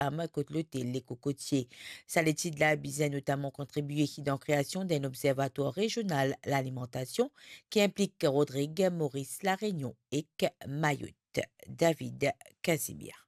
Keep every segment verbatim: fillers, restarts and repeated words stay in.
côte l'hôtel les cocotiers. Ça l'étude là visait notamment contribuer dans la création d'un observatoire régional l'alimentation qui implique Rodrigue, Maurice, La Réunion et Mayotte. David Casimir.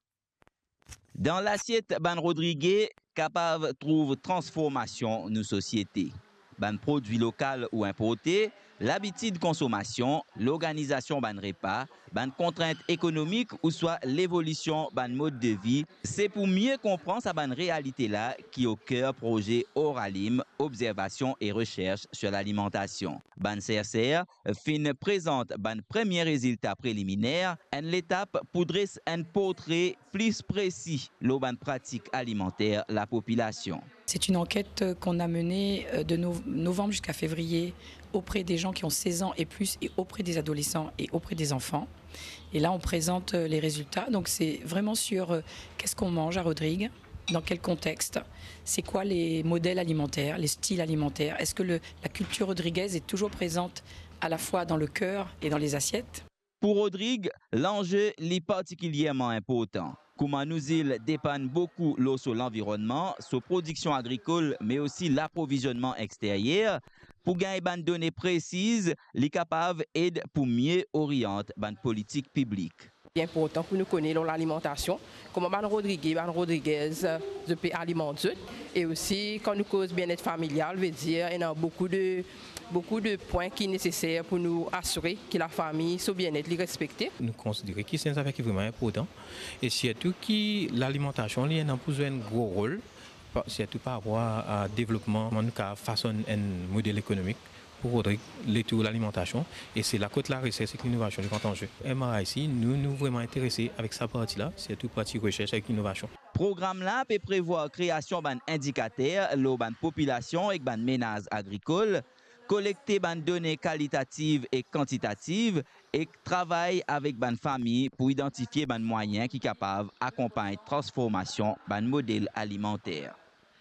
Dans l'assiette, Ban Rodriguez capable trouve transformation nos sociétés. Ban produits locaux ou importés, l'habitude de consommation, l'organisation ban repas, ban contraintes économiques ou soit l'évolution ban mode de vie, c'est pour mieux comprendre sa ban réalité là qui est au cœur projet Oralim, observation et recherche sur l'alimentation. Ban C R C R fin présente ban premier résultat préliminaire, en l'étape pour dresser un portrait plus précis de ban pratique alimentaire la population. C'est une enquête qu'on a menée de novembre jusqu'à février auprès des gens qui ont seize ans et plus et auprès des adolescents et auprès des enfants. Et là, on présente les résultats. Donc, c'est vraiment sur qu'est-ce qu'on mange à Rodrigue, dans quel contexte, c'est quoi les modèles alimentaires, les styles alimentaires. Est-ce que le, la culture rodriguaise est toujours présente à la fois dans le cœur et dans les assiettes? Pour Rodrigue, l'enjeu est particulièrement important. Koumanousil dépend beaucoup l'eau sur l'environnement, sur la production agricole, mais aussi l'approvisionnement extérieur. Pour gagner des données précises, les capables aident pour mieux orienter la politique publique. C'est important pour nous connaître l'alimentation, comment Ban Rodriguez, Ban Rodriguez de peut alimenter, et aussi quand nous cause bien-être familial, veut dire il y a beaucoup de beaucoup de points qui sont nécessaires pour nous assurer que la famille soit bien-être respectée. Nous considérons que c'est un affaire qui est vraiment important et surtout que l'alimentation a un gros rôle, surtout par rapport au développement, nous façon un modèle économique pour Rodrigue, l'alimentation, et c'est la côte la recherche et l'innovation qui est en jeu. M R I C, nous nous vraiment intéressés avec sa partie-là, surtout partie recherche avec l'innovation. Le programme là peut prévoir création d'un indicateur, la population et d'un ménage agricole, collecter des données qualitatives et quantitatives et travailler avec des familles pour identifier des moyens qui sont capables d'accompagner la transformation d'un modèle alimentaire.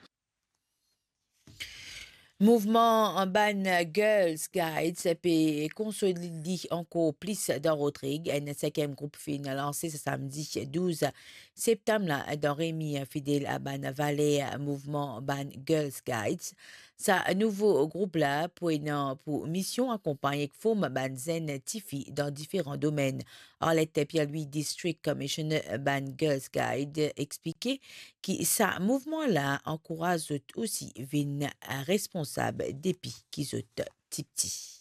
Mouvement en ban Girls Guides peut consolider encore plus dans Rodrigue. Un cinquième groupe fin lancé ce samedi douze septembre là, dans Rémi fidèle à ban Valais mouvement ban Girls Guides. Ce nouveau groupe là pour une pour mission accompagner forme ban zen Tifi dans différents domaines. Arlette Pierre-Louis District Commissioner ban Girls Guide expliqué que ce mouvement là encourage aussi une responsable depuis qui sont petits.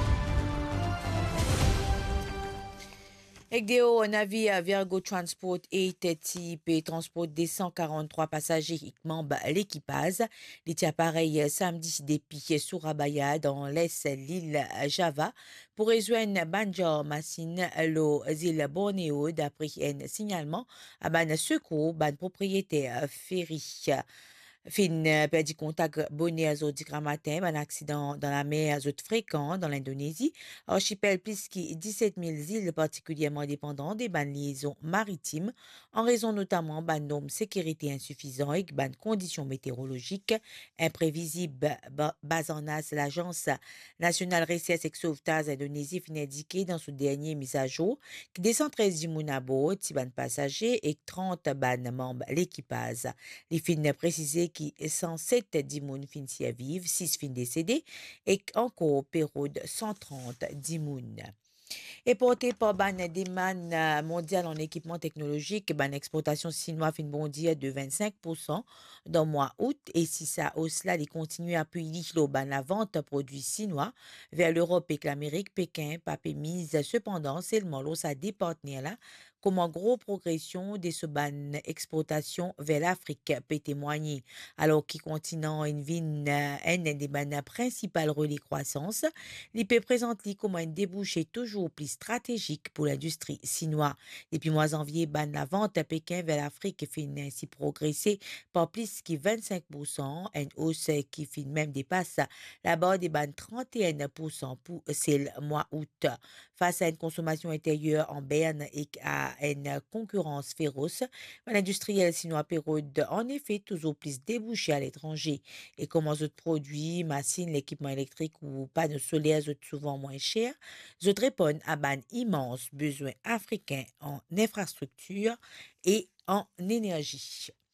Egdeo navire Virgo Transport eight peut transporter cent quarante-trois passagers qui membres l'équipage. Il appareil samedi depuis Surabaya dans l'est l'île Java pour rejoindre Banjar Masin l'île Bornéo d'après un signalement à ban secours ban propriétaire ferry. Fin perdu contact bonnet azodi matin, un accident dans la mer azot fréquent dans l'Indonésie. Archipel plus que dix-sept mille îles particulièrement dépendantes des ban liaisons maritimes en raison notamment ban nombre sécurité insuffisant et ban conditions météorologiques imprévisibles. Basanas, l'agence nationale recherche et sauvetage Indonésie fin indiqué dans son dernier mise à jour que deux cent treize dimounabo, ban passagers et trente ban membres l'équipage. Les fins précisé qui cent sept dimoun fin si à vivre, six fin décédés et encore période cent trente dimoun. Et porté par ban demand mondial en équipement technologique, ban exportation chinoise fin bondir de vingt-cinq pour cent dans le mois août et si ça hausse là, il continue à appuyer ban la vente de produits chinois vers l'Europe et l'Amérique, Pékin, pas mise cependant seulement l'eau ça départenir là comme en gros progression de ce ban exportation vers l'Afrique peut témoigner alors qui continent une vine un des ban principales relais croissance, il peut présenter comme un débouché toujours plus stratégique pour l'industrie chinoise. Depuis mois janvier, ban la vente à Pékin vers l'Afrique fait ainsi progresser par plus que vingt-cinq pour cent, une hausse qui fait même dépasse la barre des ban trente et un pour cent pour ce mois août. Face à une consommation intérieure en berne et à une concurrence féroce, l'industriel chinois période en effet toujours plus débouché à l'étranger. Et comme autres produits, machines, l'équipement électrique ou panneaux solaires sont souvent moins chers, je répondent à ban immense besoin africain en infrastructure et en énergie.